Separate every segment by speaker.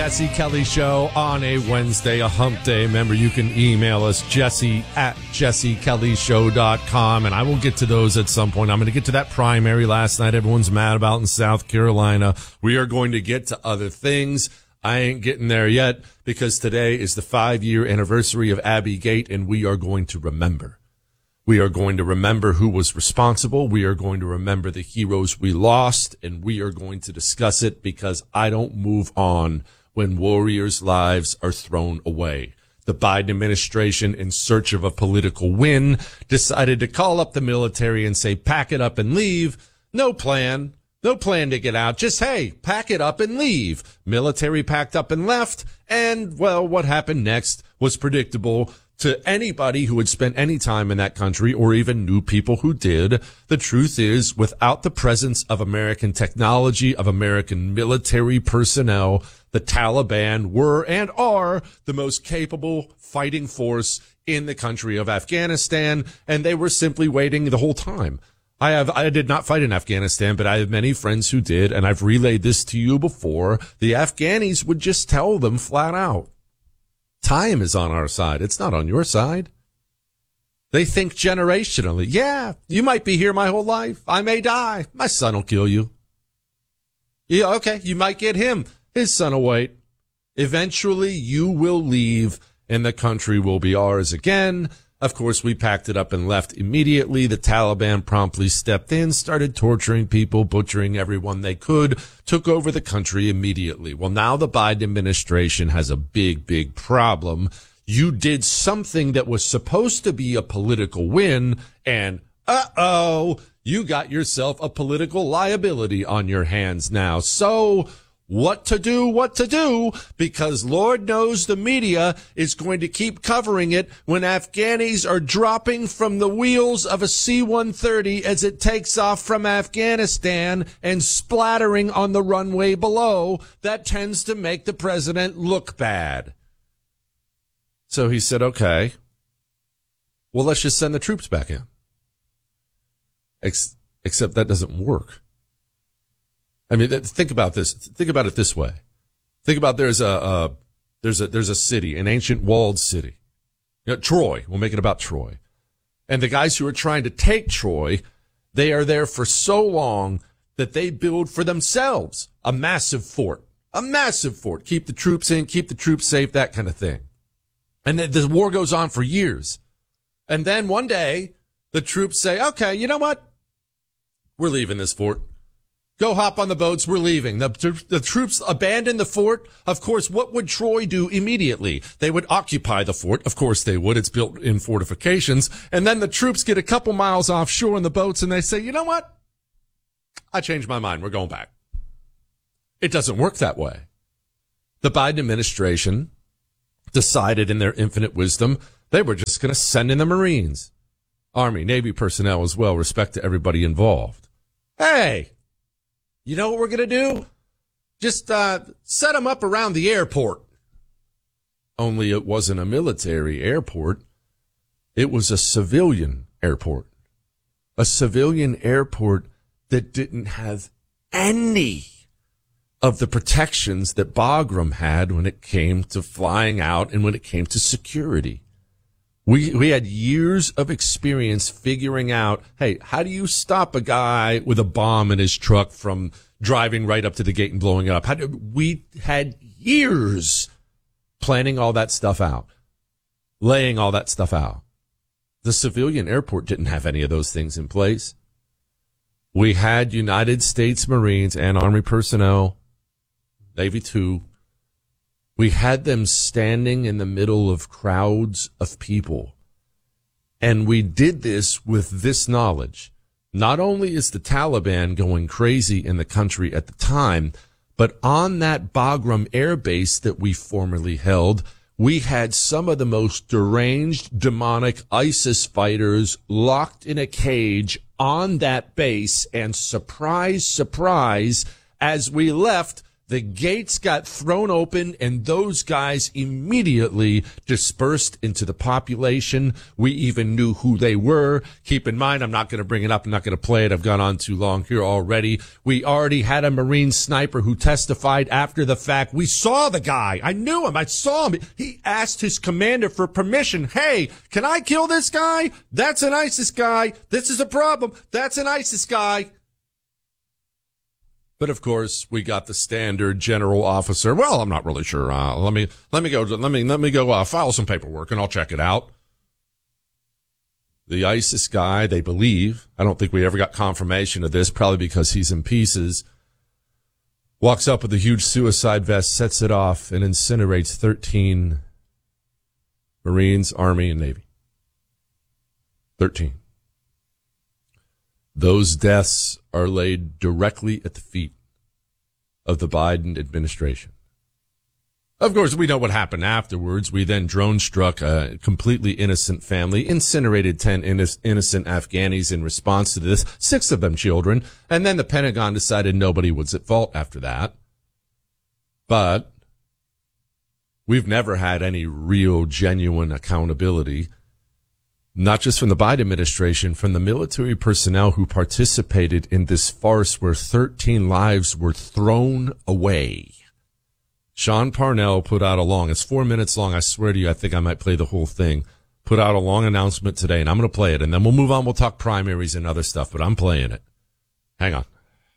Speaker 1: Jesse Kelly Show on a Wednesday, a hump day. Remember, you can email us, jesse@jessekellyshow.com, and I will get to those at some point. I'm going to get to that primary last night everyone's mad about in South Carolina. We are going to get to other things. I ain't getting there yet because today is the 5-year anniversary of Abbey Gate, and we are going to remember. We are going to remember who was responsible. We are going to remember the heroes we lost, and we are going to discuss it because I don't move on when warriors' lives are thrown away. The Biden administration, in search of a political win, decided to call up the military and say, pack it up and leave. No plan to get out. Just, hey, pack it up and leave. Military packed up and left. And, well, what happened next was predictable to anybody who had spent any time in that country or even knew people who did. The truth is, without the presence of American technology, of American military personnel, the Taliban were and are the most capable fighting force in the country of Afghanistan, and they were simply waiting the whole time. I did not fight in Afghanistan, but I have many friends who did, and I've relayed this to you before. The Afghanis would just tell them flat out, time is on our side. It's not on your side. They think generationally. Yeah, you might be here my whole life. I may die. My son will kill you. Yeah, okay, you might get him. His son will wait. Eventually, you will leave, and the country will be ours again. Of course, we packed it up and left immediately. The Taliban promptly stepped in, started torturing people, butchering everyone they could, took over the country immediately. Well, now the Biden administration has a big problem. You did something that was supposed to be a political win, and you got yourself a political liability on your hands now. So what to do, because Lord knows the media is going to keep covering it when Afghanis are dropping from the wheels of a C-130 as it takes off from Afghanistan and splattering on the runway below. That tends to make the president look bad. So he said, okay, well, let's just send the troops back in. Except that doesn't work. I mean, think about this. Think about it this way. Think about there's a city, an ancient walled city. You know, Troy. We'll make it about Troy. And the guys who are trying to take Troy, they are there for so long that they build for themselves a massive fort. Keep the troops in, keep the troops safe, that kind of thing. And the war goes on for years. And then one day, the troops say, okay, you know what? We're leaving this fort. Go hop on the boats. We're leaving. The troops abandon the fort. Of course, what would Troy do immediately? They would occupy the fort. Of course they would. It's built in fortifications. And then the troops get a couple miles offshore in the boats and they say, you know what? I changed my mind. We're going back. It doesn't work that way. The Biden administration decided in their infinite wisdom they were just going to send in the Marines, Army, Navy personnel as well. Respect to everybody involved. Hey, you know what we're going to do? Just set them up around the airport. Only it wasn't a military airport. It was a civilian airport. A civilian airport that didn't have any of the protections that Bagram had when it came to flying out and when it came to security. We had years of experience figuring out, hey, how do you stop a guy with a bomb in his truck from driving right up to the gate and blowing it up? We had years planning all that stuff out, laying all that stuff out. The civilian airport didn't have any of those things in place. We had United States Marines and Army personnel, Navy too. We had them standing in the middle of crowds of people. And we did this with this knowledge. Not only is the Taliban going crazy in the country at the time, but on that Bagram air base that we formerly held, we had some of the most deranged, demonic ISIS fighters locked in a cage on that base. And surprise, surprise, as we left, The gates got thrown open, and those guys immediately dispersed into the population. We even knew who they were. Keep in mind, I'm not going to bring it up. I'm not going to play it. I've gone on too long here already. We already had a Marine sniper who testified after the fact. We saw the guy. I knew him. I saw him. He asked his commander for permission. Hey, can I kill this guy? That's an ISIS guy. This is a problem. That's an ISIS guy. But of course, we got the standard general officer. Well, I'm not really sure. Let me go file some paperwork and I'll check it out. The ISIS guy, they believe, I don't think we ever got confirmation of this, probably because he's in pieces, walks up with a huge suicide vest, sets it off, and incinerates 13 Marines, Army, and Navy. 13. Those deaths are laid directly at the feet of the Biden administration. Of course, we know what happened afterwards. We then drone struck a completely innocent family, incinerated 10 innocent Afghanis in response to this, 6 of them children, and then the Pentagon decided nobody was at fault after that. But we've never had any real, genuine accountability, not just from the Biden administration, from the military personnel who participated in this farce where 13 lives were thrown away. Sean Parnell put out it's 4 minutes long. I swear to you, I think I might play the whole thing. Put out a long announcement today, and I'm going to play it, and then we'll move on. We'll talk primaries and other stuff, but I'm playing it. Hang on.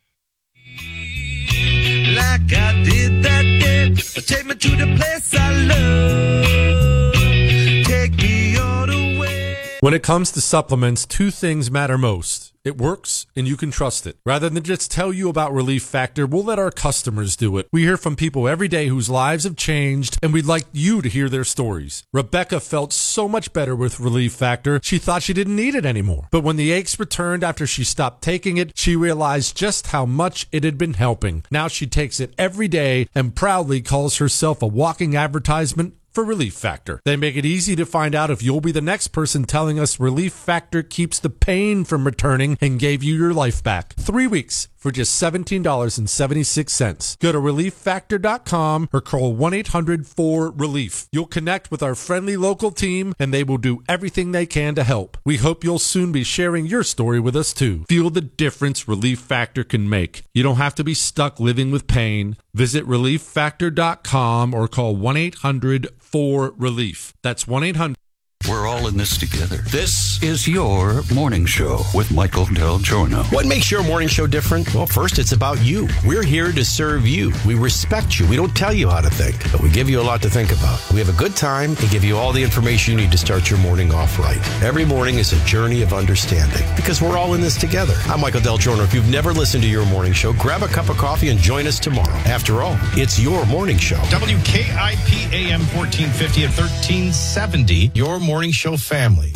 Speaker 2: Like I did that day, take me to the place I love. Take me all the way.
Speaker 1: When it comes to supplements, 2 things matter most. It works, and you can trust it. Rather than just tell you about Relief Factor, we'll let our customers do it. We hear from people every day whose lives have changed, and we'd like you to hear their stories. Rebecca felt so much better with Relief Factor, she thought she didn't need it anymore. But when the aches returned after she stopped taking it, she realized just how much it had been helping. Now she takes it every day and proudly calls herself a walking advertisement for Relief Factor. They make it easy to find out if you'll be the next person telling us Relief Factor keeps the pain from returning and gave you your life back. 3 weeks for just $17.76. Go to ReliefFactor.com or call 1-800-4RELIEF. You'll connect with our friendly local team and they will do everything they can to help. We hope you'll soon be sharing your story with us too. Feel the difference Relief Factor can make. You don't have to be stuck living with pain. Visit ReliefFactor.com or call 1-800-4RELIEF. That's 1-800.
Speaker 3: We're all in this together. This is your morning show with Michael Del Giorno.
Speaker 4: What makes your morning show different? Well, first, it's about you. We're here to serve you. We respect you. We don't tell you how to think, but we give you a lot to think about. We have a good time and give you all the information you need to start your morning off right. Every morning is a journey of understanding because we're all in this together. I'm Michael Del Giorno. If you've never listened to your morning show, grab a cup of coffee and join us tomorrow. After all, it's your morning show.
Speaker 5: WKIP AM 1450 at 1370. Your morning show family.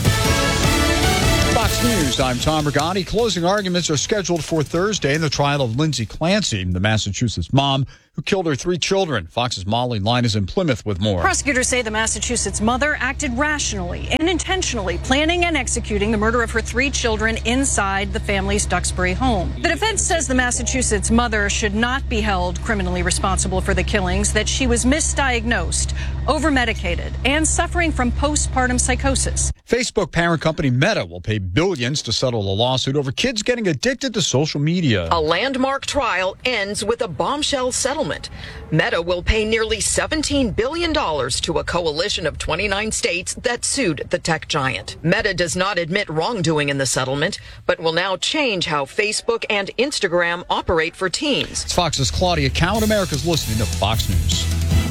Speaker 6: Fox News, I'm Tom Regani. Closing arguments are scheduled for Thursday in the trial of Lindsay Clancy, the Massachusetts mom who killed her 3 children. Fox's Molly Line is in Plymouth with more.
Speaker 7: Prosecutors say the Massachusetts mother acted rationally and intentionally, planning and executing the murder of her 3 children inside the family's Duxbury home. The defense says the Massachusetts mother should not be held criminally responsible for the killings, that she was misdiagnosed, over-medicated, and suffering from postpartum psychosis.
Speaker 6: Facebook parent company Meta will pay billions to settle a lawsuit over kids getting addicted to social media.
Speaker 8: A landmark trial ends with a bombshell settlement. Meta will pay nearly $17 billion to a coalition of 29 states that sued the tech giant. Meta does not admit wrongdoing in the settlement, but will now change how Facebook and Instagram operate for teens.
Speaker 6: It's Fox's Claudia Coward. America's listening to Fox News.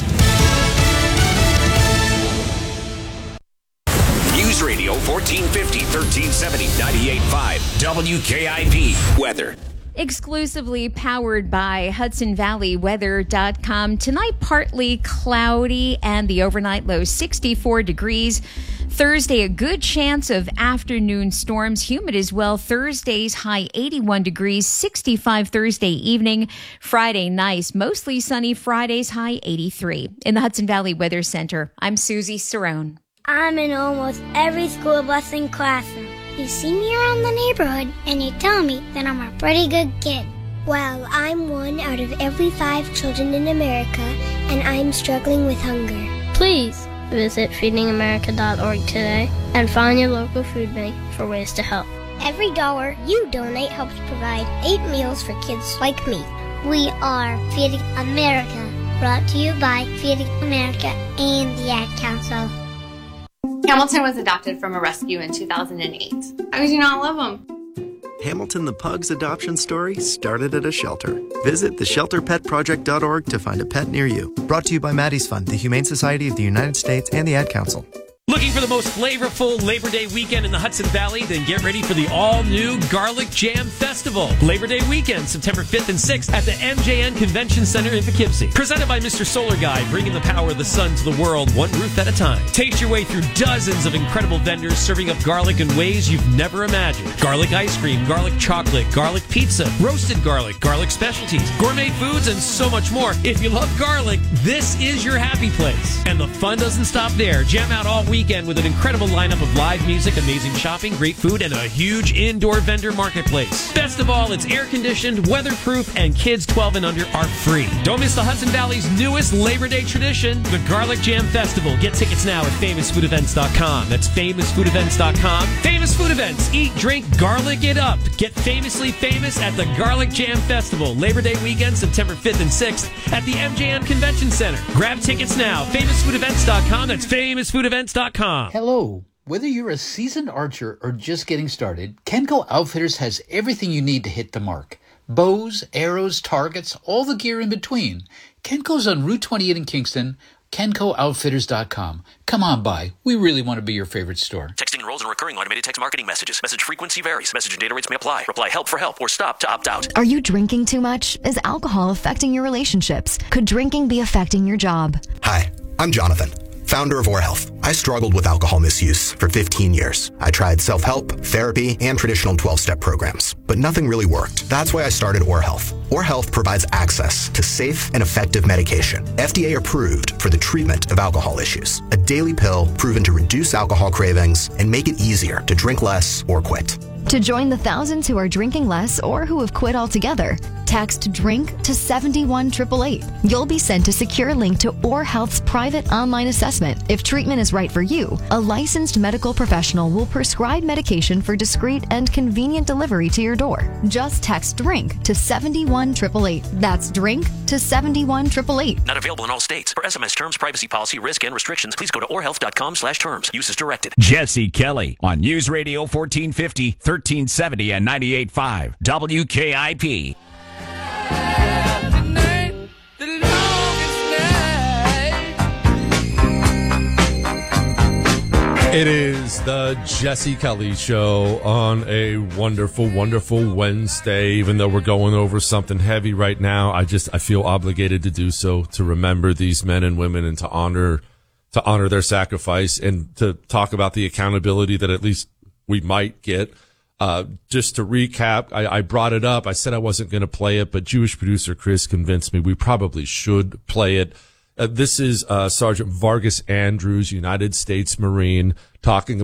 Speaker 9: News Radio 1450, 1370, 98.5, WKIP. Weather.
Speaker 10: Exclusively powered by HudsonValleyWeather.com. Tonight, partly cloudy and the overnight low 64 degrees. Thursday, a good chance of afternoon storms. Humid as well. Thursday's high 81 degrees, 65 Thursday evening. Friday, nice. Mostly sunny. Friday's high 83. In the Hudson Valley Weather Center, I'm Susie Cerrone.
Speaker 11: I'm in almost every school bus and classroom. You see me around the neighborhood, and you tell me that I'm a pretty good kid. Well, I'm one out of every 5 children in America, and I'm struggling with hunger. Please visit feedingamerica.org today and find your local food bank for ways to help. Every dollar you donate helps provide 8 meals for kids like me. We are Feeding America, brought to you by Feeding America and the Ad Council.
Speaker 12: Hamilton was adopted from a rescue in 2008. How could you not love him?
Speaker 13: Hamilton the Pug's adoption story started at a shelter. Visit theshelterpetproject.org to find a pet near you. Brought to you by Maddie's Fund, the Humane Society of the United States, and the Ad Council.
Speaker 14: Looking for the most flavorful Labor Day weekend in the Hudson Valley? Then get ready for the all-new Garlic Jam Festival. Labor Day weekend, September 5th and 6th at the MJN Convention Center in Poughkeepsie. Presented by Mr. Solar Guy, bringing the power of the sun to the world, one roof at a time. Taste your way through dozens of incredible vendors serving up garlic in ways you've never imagined. Garlic ice cream, garlic chocolate, garlic pizza, roasted garlic, garlic specialties, gourmet foods, and so much more. If you love garlic, this is your happy place. And the fun doesn't stop there. Jam out all weekend with an incredible lineup of live music, amazing shopping, great food, and a huge indoor vendor marketplace. Best of all, it's air-conditioned, weatherproof, and kids 12 and under are free. Don't miss the Hudson Valley's newest Labor Day tradition, the Garlic Jam Festival. Get tickets now at famousfoodevents.com. That's famousfoodevents.com. Famous Food Events. Eat, drink, garlic it up. Get famously famous at the Garlic Jam Festival. Labor Day weekend, September 5th and 6th at the MJN Convention Center. Grab tickets now. famousfoodevents.com. That's famousfoodevents.com.
Speaker 15: Hello. Whether you're a seasoned archer or just getting started, Kenco Outfitters has everything you need to hit the mark. Bows, arrows, targets, all the gear in between. Kenco's on Route 28 in Kingston, KencoOutfitters.com. Come on by. We really want to be your favorite store.
Speaker 16: Texting enrolls in recurring automated text marketing messages. Message frequency varies. Message and data rates may apply. Reply help for help or stop to opt out.
Speaker 17: Are you drinking too much? Is alcohol affecting your relationships? Could drinking be affecting your job?
Speaker 18: Hi, I'm Jonathan, founder of Or Health. I struggled with alcohol misuse for 15 years. I tried self-help, therapy, and traditional 12-step programs, but nothing really worked. That's why I started Or Health. Or Health provides access to safe and effective medication, FDA approved for the treatment of alcohol issues. A daily pill proven to reduce alcohol cravings and make it easier to drink less or quit.
Speaker 17: To join the thousands who are drinking less or who have quit altogether, text DRINK to 71888. You'll be sent a secure link to Or Health's private online assessment. If treatment is right for you, a licensed medical professional will prescribe medication for discreet and convenient delivery to your door. Just text DRINK to 71888. That's DRINK to 71888.
Speaker 16: Not available in all states. For SMS terms, privacy policy, risk, and restrictions, please go to orhealth.com/terms. Use as directed.
Speaker 9: Jesse Kelly on News Radio 1450, 1370, and 98.5 WKIP.
Speaker 1: It is the Jesse Kelly Show on a wonderful, wonderful Wednesday. Even though we're going over something heavy right now, I feel obligated to do so, to remember these men and women and to honor their sacrifice and to talk about the accountability that at least we might get. Just to recap, I brought it up. I said I wasn't going to play it, but Jewish producer Chris convinced me we probably should play it. This is Sergeant Vargas Andrews, United States Marine, talking